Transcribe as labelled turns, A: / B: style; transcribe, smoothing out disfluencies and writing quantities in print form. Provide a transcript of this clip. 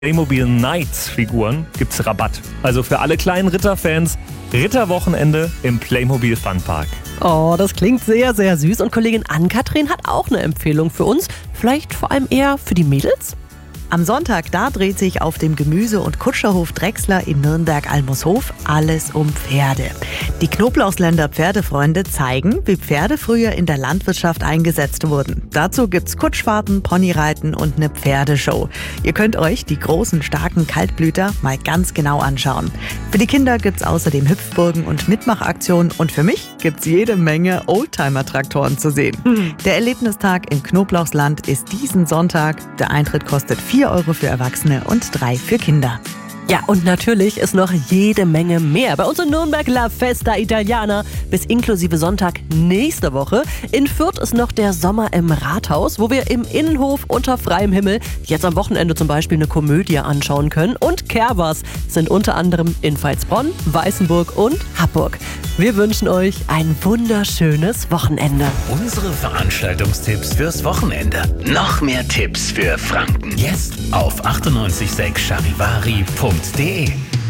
A: Playmobil Knights Figuren gibt's Rabatt. Also für alle kleinen Ritter-Fans, Ritterwochenende im Playmobil Funpark.
B: Oh, das klingt sehr, sehr süß. Und Kollegin Ann-Kathrin hat auch eine Empfehlung für uns. Vielleicht vor allem eher für die Mädels?
C: Am Sonntag, da dreht sich auf dem Gemüse- und Kutscherhof Drechsler in Nürnberg-Almushof alles um Pferde. Die Knoblauchsländer Pferdefreunde zeigen, wie Pferde früher in der Landwirtschaft eingesetzt wurden. Dazu gibt's Kutschfahrten, Ponyreiten und eine Pferdeshow. Ihr könnt euch die großen, starken Kaltblüter mal ganz genau anschauen. Für die Kinder gibt's außerdem Hüpfburgen und Mitmachaktionen und für mich gibt's jede Menge Oldtimer-Traktoren zu sehen. Der Erlebnistag im Knoblauchsland ist diesen Sonntag. Der Eintritt kostet 4 Euro für Erwachsene und 3 für Kinder.
B: Ja, und natürlich ist noch jede Menge mehr. Bei uns in Nürnberg La Festa Italiana bis inklusive Sonntag nächste Woche. In Fürth ist noch der Sommer im Rathaus, wo wir im Innenhof unter freiem Himmel jetzt am Wochenende zum Beispiel eine Komödie anschauen können. Und Kerbers sind unter anderem in Veitsbronn, Weißenburg und Hamburg. Wir wünschen euch ein wunderschönes Wochenende.
D: Unsere Veranstaltungstipps fürs Wochenende. Noch mehr Tipps für Franken. Jetzt auf 986charivari.de.